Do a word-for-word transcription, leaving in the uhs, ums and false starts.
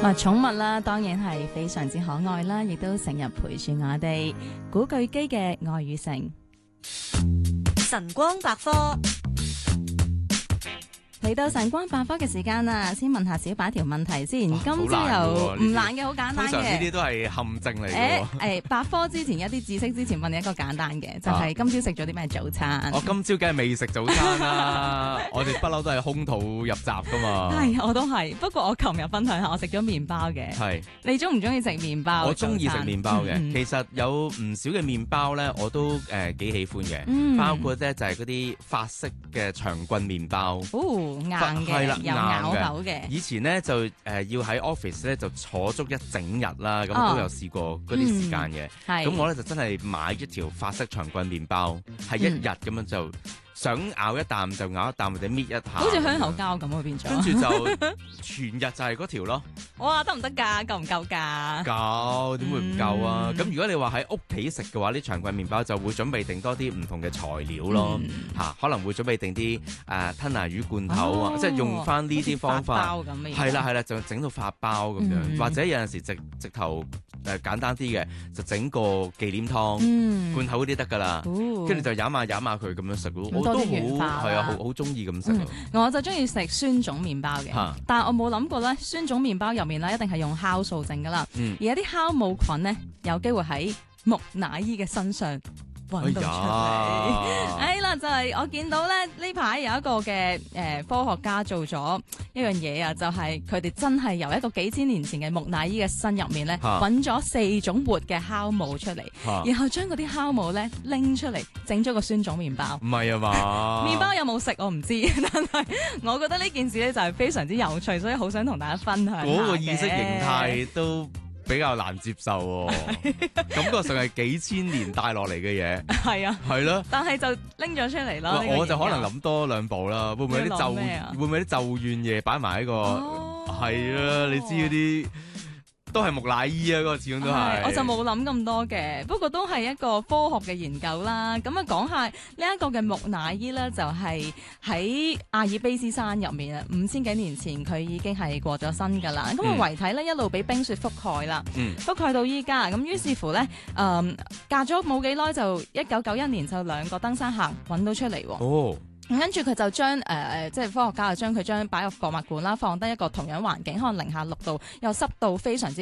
啊，寵物啦，當然係非常之可愛啦，亦都成日陪住我哋。古巨基嘅《愛與誠》， 晨光百科。 嚟到晨光百科嘅時間啦，先問下小白一條問題先。 哇今朝有唔難嘅，好簡單通常呢嘅。 啲都係陷阱嚟嘅誒喎。 誒，百科之前一啲知識之前問你一個簡單嘅，就係今朝食咗啲咩早餐？ 我今朝梗係未食早餐啦，我哋不嬲都係空肚入閘噶嘛。 係，我都係。不過我琴日分享下，我食咗麵包嘅。 係， 你中唔中意食麵包？ 我中意食麵包嘅。 嗯嗯其實有唔少嘅麵包咧，我都誒幾喜歡嘅。 嗯包括咧就係嗰啲法式嘅長棍麵包。 哦，硬係嘅， 啦有咬口嘅。 以前咧就誒、呃、要喺 office 咧就坐足一整日啦，咁哦都有試過嗰啲時間嘅。 係。 咁我咧就真係買一條法式長棍麵包，係一日咁樣就想咬一啖就咬一啖，或者搣一下， 好似香口膠咁啊，變咗。 跟住就全日就係嗰條咯。 哇，得唔得㗎？夠唔夠㗎？ 夠，點會唔夠啊？咁、 嗯如果你話喺屋企食嘅話，啲長棍麵包就會準備定多啲唔同嘅材料咯， 嗯嚇、可能會準備定啲誒吞拿魚罐頭啊， 哦即係用翻呢啲方法。 好似發包咁嘅嘢。 係啦係啦，就整到發包咁樣， 嗯或者有陣時直直頭誒簡單啲嘅，就整個忌廉湯、 嗯， 罐頭嗰啲得㗎啦。 哦跟住就飲下飲下佢咁樣食咯， 咁多我都啲元化啦好係啊，好好中意咁食啊。 我就中意食酸種麵包嘅， 嚇但係我冇諗過咧，酸種麵包入面咧一定係用酵素整噶啦， 嗯而有啲酵母菌咧有機會喺木乃伊嘅身上揾到出嚟。 哎呀哎啦，就係、我見到咧呢排有一個嘅誒、呃、科學家做咗一樣嘢啊，就係佢哋真係由一個幾千年前嘅木乃伊嘅身入面咧嚇揾咗四種活嘅酵母出嚟， 嚇然後將嗰啲酵母咧拎出嚟整咗個酸種麵包。 唔係啊嘛？ 麵包有冇食我唔知，但係我覺得呢件事咧就係非常之有趣，所以好想同大家分享下嗰個意識形嘅。 態都比較難接受喎，感覺上係幾千年帶落嚟嘅嘢， 係啊， 係咯。 但係就拎咗出嚟咯。呢個我就可能研究諗多兩步啦，會唔會有啲要諗咒咩啊會唔會有啲咒怨嘢擺埋喺個哦係啦？你知嗰啲都係木乃伊啊，嗰個始終都係。 我就冇諗咁多嘅，不過都係一個科學嘅研究啦。咁啊，講下呢一個嘅木乃伊咧，就係喺阿爾卑斯山入面啊，五千幾年前佢已經係過咗身㗎啦。咁啊， 嗯遺體咧一路俾冰雪覆蓋啦， 嗯覆蓋到依家。咁於是乎咧，誒、嗯、隔咗冇幾耐就一九九一年就兩個登山客揾到出嚟喎。 哦， 咁跟住佢就將誒誒，即係科學家就將佢將擺入博物館啦，放低一個同樣環境，可能零下六度，又濕度非常之